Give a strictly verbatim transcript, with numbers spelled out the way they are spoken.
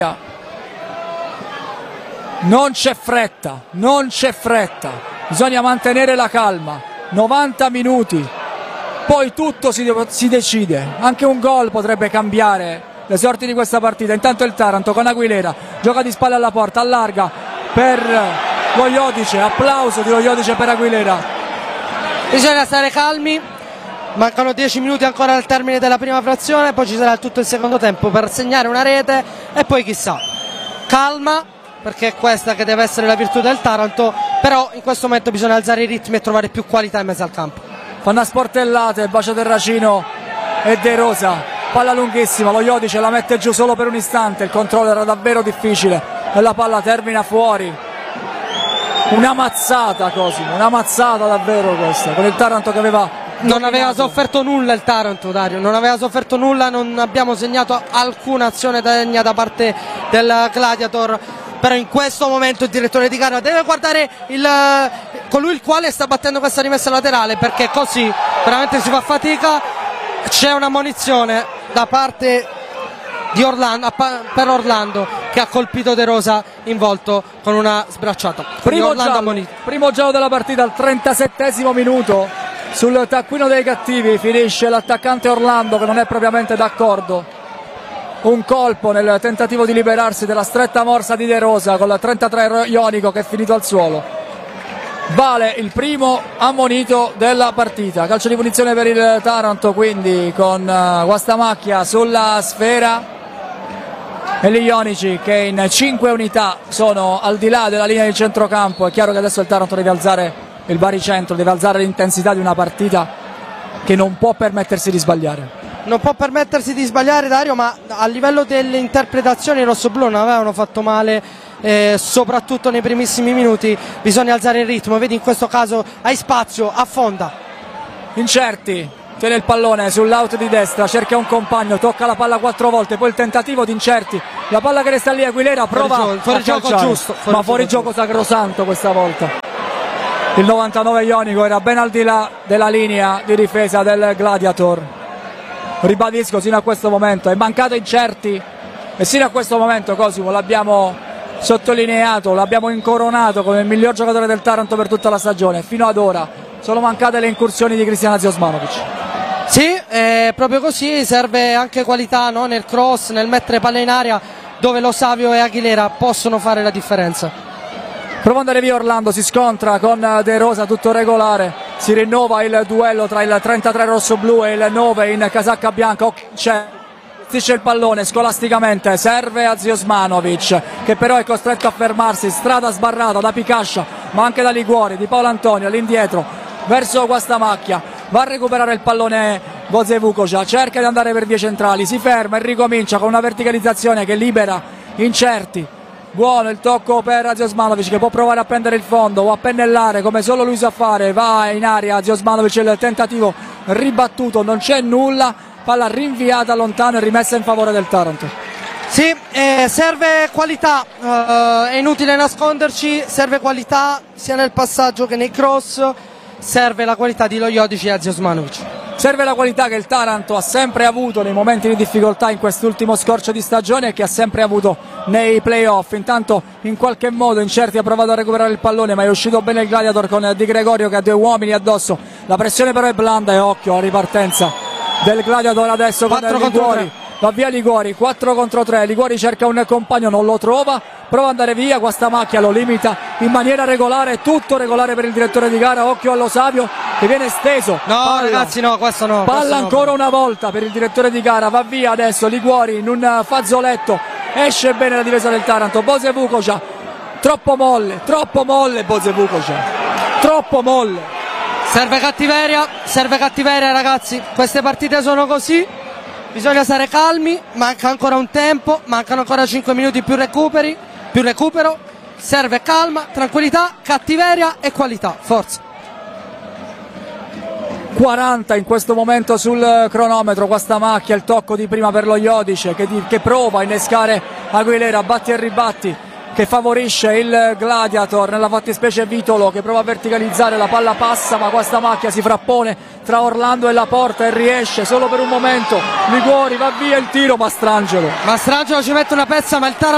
Non c'è fretta, non c'è fretta, bisogna mantenere la calma. novanta minuti, poi tutto si, si decide, anche un gol potrebbe cambiare le sorti di questa partita. Intanto il Taranto con Aguilera gioca di spalle alla porta, allarga per lo Iodice, applauso di lo Iodice per Aguilera. Bisogna stare calmi, mancano dieci minuti ancora al termine della prima frazione, poi ci sarà tutto il secondo tempo per segnare una rete e poi chissà. Calma, perché è questa che deve essere la virtù del Taranto, però in questo momento bisogna alzare i ritmi e trovare più qualità in mezzo al campo. Fanno a sportellate Bacio Terracino e De Rosa, palla lunghissima, lo Iodice la mette giù solo per un istante, il controllo era davvero difficile e la palla termina fuori. Una mazzata Cosimo, una mazzata davvero questa, con il Taranto che aveva non aveva sofferto nulla il Taranto, Dario, non aveva sofferto nulla, non abbiamo segnato alcuna azione degna da parte del Gladiator, però in questo momento il direttore di gara deve guardare il, colui il quale sta battendo questa rimessa laterale, perché così veramente si fa fatica. C'è una ammonizione da parte di Orlando, per Orlando, che ha colpito De Rosa in volto con una sbracciata. Primo giallo, primo giallo della partita al trentasettesimo minuto. Sul taccuino dei cattivi finisce l'attaccante Orlando, che non è propriamente d'accordo. Un colpo nel tentativo di liberarsi della stretta morsa di De Rosa con la trentatré ionico, che è finito al suolo. Vale il primo ammonito della partita. Calcio di punizione per il Taranto, quindi con Guastamacchia sulla sfera e gli ionici che in cinque unità sono al di là della linea di centrocampo. È chiaro che adesso il Taranto deve alzare il baricentro, deve alzare l'intensità di una partita che non può permettersi di sbagliare. Non può permettersi di sbagliare, Dario, ma a livello delle interpretazioni i rossoblù non avevano fatto male, eh, soprattutto nei primissimi minuti. Bisogna alzare il ritmo, vedi in questo caso hai spazio, affonda. Incerti tiene il pallone sull'out di destra, cerca un compagno, tocca la palla quattro volte, poi il tentativo di Incerti, la palla che resta lì, Aguilera prova fuori gioco, fuori gioco giusto, fuori ma fuori gioco, gioco sacrosanto questa volta. Il novantanove ionico era ben al di là della linea di difesa del Gladiator. Ribadisco, sino a questo momento è mancato Incerti e sino a questo momento Cosimo l'abbiamo sottolineato, l'abbiamo incoronato come il miglior giocatore del Taranto per tutta la stagione. Fino ad ora sono mancate le incursioni di Cristian Ziosmanovic. Sì, è proprio così, serve anche qualità, no? Nel cross, nel mettere palle in aria, dove Lo Savio e Aguilera possono fare la differenza. Prova ad andare via Orlando, si scontra con De Rosa, tutto regolare, si rinnova il duello tra il trentatré rossoblu e il nove in casacca bianca. C'è, gestisce il pallone scolasticamente, serve a Ziosmanovic, che però è costretto a fermarsi, strada sbarrata da Picascia ma anche da Liguori, di Paolo Antonio all'indietro verso Guastamacchia, va a recuperare il pallone Boze Vukovic, cerca di andare per vie centrali, si ferma e ricomincia con una verticalizzazione che libera Incerti. Buono il tocco per Ziosmanovic, che può provare a prendere il fondo o a pennellare come solo lui sa fare. Va in aria Ziosmanovic, il tentativo ribattuto, non c'è nulla, palla rinviata lontano e rimessa in favore del Taranto. Sì, eh, serve qualità, uh, è inutile nasconderci, serve qualità sia nel passaggio che nei cross, serve la qualità di Lo Iodice e a Ziosmanovic. Serve la qualità che il Taranto ha sempre avuto nei momenti di difficoltà in quest'ultimo scorcio di stagione e che ha sempre avuto nei playoff. Intanto in qualche modo Incerti ha provato a recuperare il pallone, ma è uscito bene il Gladiator con Di Gregorio che ha due uomini addosso. La pressione però è blanda e occhio alla ripartenza del Gladiator adesso con Liguori. Va via Liguori, quattro contro tre, Liguori cerca un compagno, non lo trova, prova ad andare via, Guastamacchia lo limita in maniera regolare, tutto regolare per il direttore di gara. Occhio allo Savio che viene steso. No palla, ragazzi no, questo no. Palla questo ancora no. una volta per il direttore di gara, va via adesso Liguori in un fazzoletto, esce bene la difesa del Taranto. Boze Vukovic, troppo molle, troppo molle Boze Vukovic, troppo molle. Serve cattiveria, serve cattiveria ragazzi, queste partite sono così. Bisogna stare calmi, manca ancora un tempo, mancano ancora cinque minuti più recuperi, più recupero, serve calma, tranquillità, cattiveria e qualità, forza. quaranta in questo momento sul cronometro, Guastamacchia, il tocco di prima per lo Iodice che, di, che prova a innescare Aguilera, batti e ribatti, che favorisce il Gladiator, nella fattispecie Vitolo che prova a verticalizzare, la palla passa ma Guastamacchia si frappone tra Orlando e la porta e riesce solo per un momento. Liguori, va via il tiro, Mastrangelo Mastrangelo ci mette una pezza ma il Taranto